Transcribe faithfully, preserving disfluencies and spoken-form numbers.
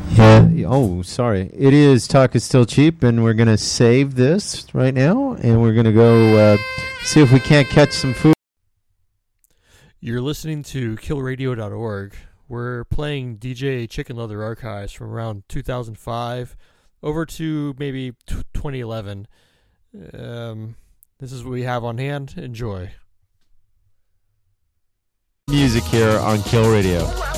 Yeah. Oh, sorry. It is Talk is Still Cheap, and we're going to save this right now, and we're going to go uh, see if we can't catch some food. You're listening to kill radio dot org. We're playing D J Chicken Leather archives from around two thousand five over to maybe t- twenty eleven. Um, this is what we have on hand. Enjoy. Music here on Kill Radio.